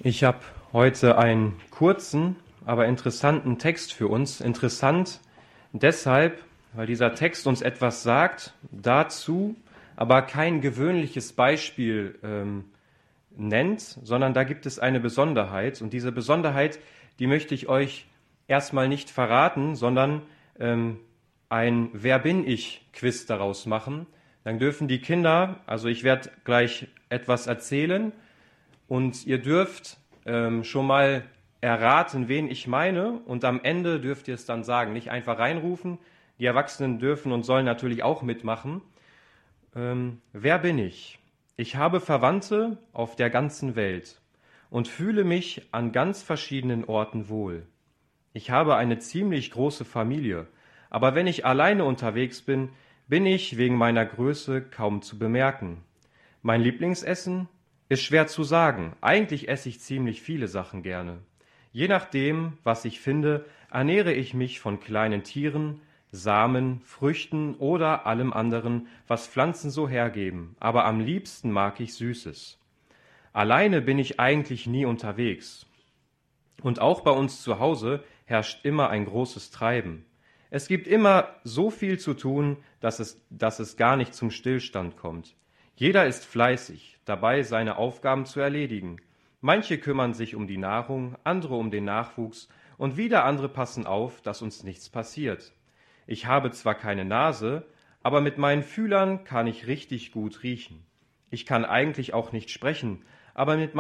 Ich habe heute einen kurzen, aber interessanten Text für uns. Interessant deshalb, weil dieser Text uns etwas sagt, dazu aber kein gewöhnliches Beispiel nennt, sondern da gibt es eine Besonderheit. Und diese Besonderheit, die möchte ich euch erstmal nicht verraten, sondern ein Wer bin ich Quiz daraus machen. Dann dürfen die Kinder, also ich werde gleich etwas erzählen, und ihr dürft schon mal erraten, wen ich meine, und am Ende dürft ihr es dann sagen. Nicht einfach reinrufen. Die Erwachsenen dürfen und sollen natürlich auch mitmachen. Wer bin ich? Ich habe Verwandte auf der ganzen Welt und fühle mich an ganz verschiedenen Orten wohl. Ich habe eine ziemlich große Familie, aber wenn ich alleine unterwegs bin, bin ich wegen meiner Größe kaum zu bemerken. Mein Lieblingsessen? Ist schwer zu sagen. Eigentlich esse ich ziemlich viele Sachen gerne. Je nachdem, was ich finde, ernähre ich mich von kleinen Tieren, Samen, Früchten oder allem anderen, was Pflanzen so hergeben. Aber am liebsten mag ich Süßes. Alleine bin ich eigentlich nie unterwegs. Und auch bei uns zu Hause herrscht immer ein großes Treiben. Es gibt immer so viel zu tun, dass es gar nicht zum Stillstand kommt. Jeder ist fleißig dabei, seine Aufgaben zu erledigen. Manche kümmern sich um die Nahrung, andere um den Nachwuchs und wieder andere passen auf, dass uns nichts passiert. Ich habe zwar keine Nase, aber mit meinen Fühlern kann ich richtig gut riechen. Ich kann eigentlich auch nicht sprechen, aber mit